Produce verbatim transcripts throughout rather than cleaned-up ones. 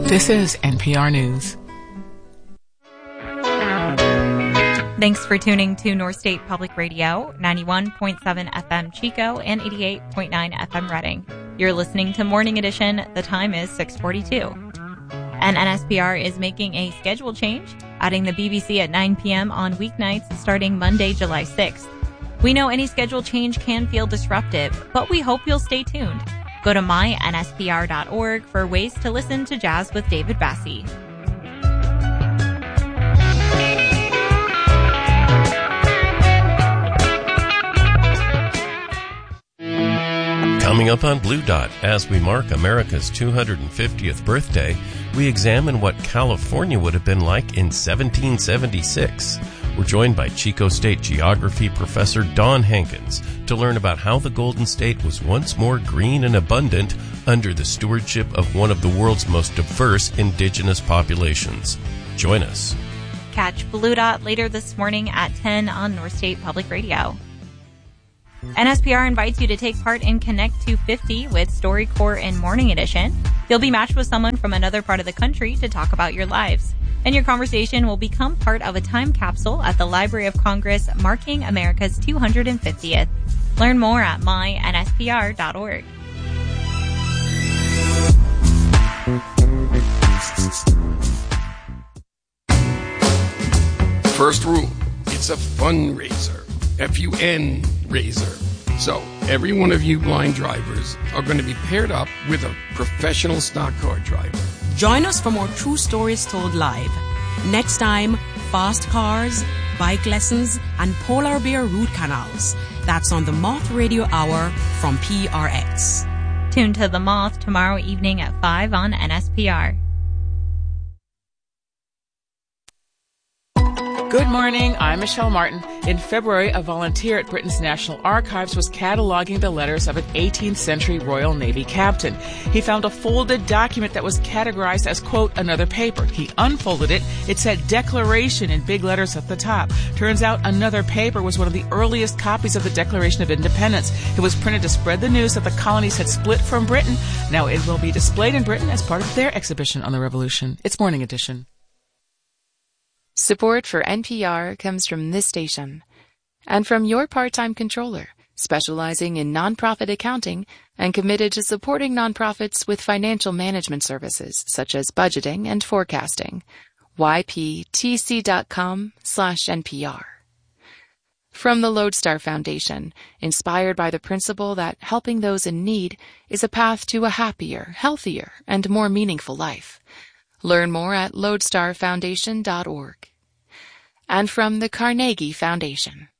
This is N P R News. Thanks for tuning to North State Public Radio, ninety-one point seven F M Chico and eighty-eight point nine F M Reading. You're listening to Morning Edition. The time is six forty-two. And N S P R is making a schedule change, adding the B B C at nine p.m. on weeknights starting Monday, July sixth. We know any schedule change can feel disruptive, but we hope you'll stay tuned. Go to my N S P R dot org for ways to listen to Jazz with David Bassie. Coming up on Blue Dot, as we mark America's two hundred fiftieth birthday, we examine what California would have been like in seventeen seventy-six. We're joined by Chico State geography professor Don Hankins to learn about how the Golden State was once more green and abundant under the stewardship of one of the world's most diverse indigenous populations. Join us. Catch Blue Dot later this morning at ten on North State Public Radio. N S P R invites you to take part in Connect two fifty with StoryCorps in Morning Edition. You'll be matched with someone from another part of the country to talk about your lives. And your conversation will become part of a time capsule at the Library of Congress marking America's two hundred fiftieth. Learn more at my N S P R dot org. First rule, it's a fundraiser. F U N Razor. So, every one of you blind drivers are going to be paired up with a professional stock car driver. Join us for more true stories told live. Next time, fast cars, bike lessons, and polar bear root canals. That's on the Moth Radio Hour from P R X. Tune to The Moth tomorrow evening at five on N S P R. Good morning, I'm Michelle Martin. In February, a volunteer at Britain's National Archives was cataloging the letters of an eighteenth century Royal Navy captain. He found a folded document that was categorized as, quote, another paper. He unfolded it. It said Declaration in big letters at the top. Turns out another paper was one of the earliest copies of the Declaration of Independence. It was printed to spread the news that the colonies had split from Britain. Now it will be displayed in Britain as part of their exhibition on the Revolution. It's Morning Edition. Support for N P R comes from this station and from your part-time controller, specializing in nonprofit accounting and committed to supporting nonprofits with financial management services such as budgeting and forecasting. Y P T C dot com slash N P R. From the Lodestar Foundation, inspired by the principle that helping those in need is a path to a happier, healthier, and more meaningful life. Learn more at lodestar foundation dot org. And from the Carnegie Foundation.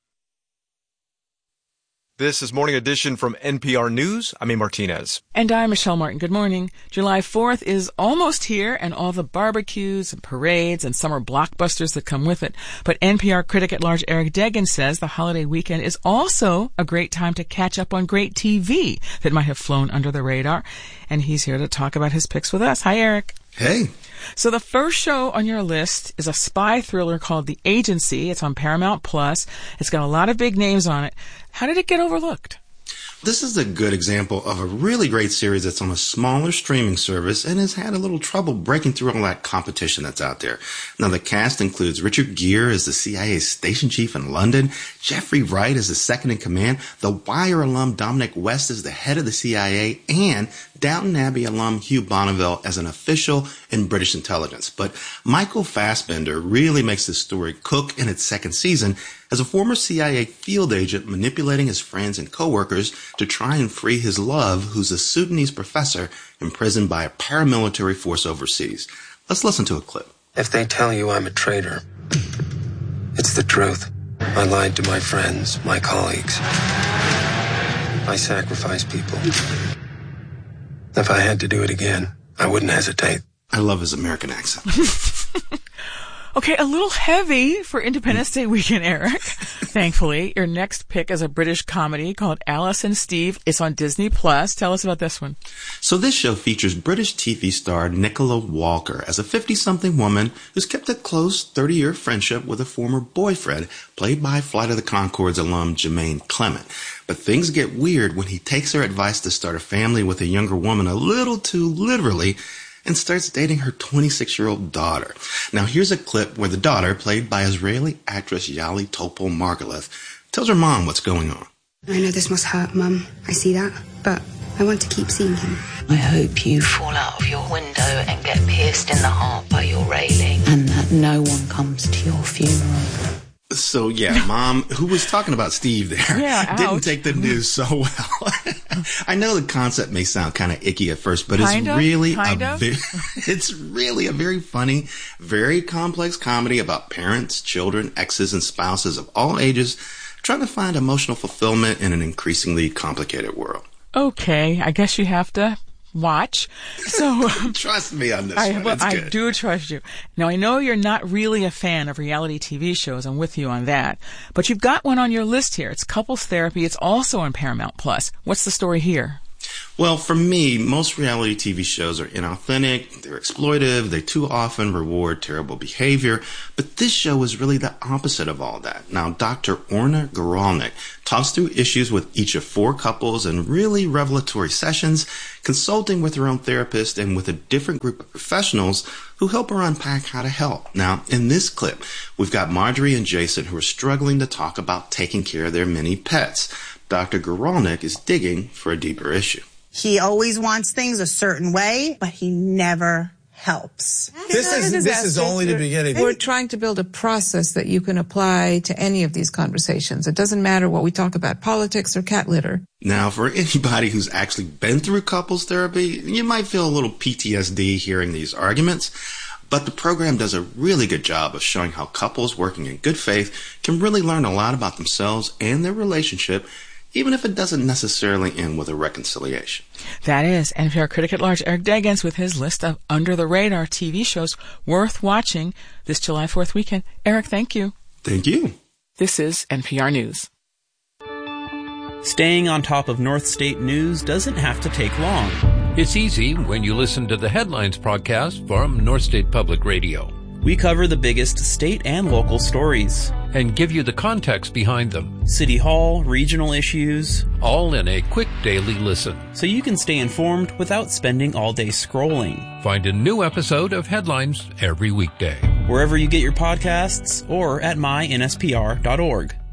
This is Morning Edition from N P R News. I'm A. Martinez. And I'm Michelle Martin. Good morning. July fourth is almost here, and all the barbecues and parades and summer blockbusters that come with it. But N P R critic-at-large Eric Deggans says the holiday weekend is also a great time to catch up on great T V that might have flown under the radar. And he's here to talk about his picks with us. Hi, Eric. Hey. So the first show on your list is a spy thriller called The Agency. It's on Paramount Plus. It's got a lot of big names on it. How did it get overlooked? This is a good example of a really great series that's on a smaller streaming service and has had a little trouble breaking through all that competition that's out there. Now, the cast includes Richard Gere as the C I A station chief in London, Jeffrey Wright as the second in command, The Wire alum Dominic West as the head of the C I A, and Downton Abbey alum Hugh Bonneville as an official in British intelligence. But Michael Fassbender really makes this story cook in its second season as a former C I A field agent manipulating his friends and coworkers to try and free his love, who's a Sudanese professor imprisoned by a paramilitary force overseas. Let's listen to a clip. If they tell you I'm a traitor, it's the truth. I lied to my friends, my colleagues. I sacrificed people. If I had to do it again, I wouldn't hesitate. I love his American accent. Okay, a little heavy for Independence Day weekend, Eric. Thankfully, your next pick is a British comedy called Alice and Steve. It's on Disney Plus. Tell us about this one. So this show features British T V star Nicola Walker as a fifty-something woman who's kept a close thirty-year friendship with a former boyfriend, played by Flight of the Conchords alum Jermaine Clement. But things get weird when he takes her advice to start a family with a younger woman a little too literally, and starts dating her twenty-six-year-old daughter. Now, here's a clip where the daughter, played by Israeli actress Yali Topol-Margolith, tells her mom what's going on. I know this must hurt, Mum. I see that. But I want to keep seeing him. I hope you fall out of your window and get pierced in the heart by your railing, and that no one comes to your funeral. So, yeah, Mom, who was talking about Steve there, yeah, didn't take the news so well. I know the concept may sound kind of icky at first, but kind it's of, really kind a of. ve- it's really a very funny, very complex comedy about parents, children, exes, and spouses of all ages trying to find emotional fulfillment in an increasingly complicated world. Okay, I guess you have to watch. So trust me on this I, one. well, It's I good. do trust you. Now, I know you're not really a fan of reality T V shows. I'm with you on that. But you've got one on your list here. It's Couples Therapy. It's also on Paramount Plus. What's the story here? Well, for me, most reality T V shows are inauthentic, they're exploitive, they too often reward terrible behavior, but this show is really the opposite of all that. Now, Doctor Orna Guralnik talks through issues with each of four couples in really revelatory sessions, consulting with her own therapist and with a different group of professionals who help her unpack how to help. Now, in this clip, we've got Marjorie and Jason who are struggling to talk about taking care of their many pets. Doctor Guralnik is digging for a deeper issue. He always wants things a certain way, but he never helps. This is this is only the beginning. We're trying to build a process that you can apply to any of these conversations. It doesn't matter what we talk about, politics or cat litter. Now, for anybody who's actually been through couples therapy, you might feel a little P T S D hearing these arguments. But the program does a really good job of showing how couples working in good faith can really learn a lot about themselves and their relationship, even if it doesn't necessarily end with a reconciliation. That is N P R critic at large Eric Deggans with his list of under-the-radar T V shows worth watching this July fourth weekend. Eric, thank you. Thank you. This is N P R News. Staying on top of North State news doesn't have to take long. It's easy when you listen to the Headlines podcast from North State Public Radio. We cover the biggest state and local stories and give you the context behind them. City Hall, regional issues, all in a quick daily listen. So you can stay informed without spending all day scrolling. Find a new episode of Headlines every weekday, wherever you get your podcasts or at my N S P R dot org.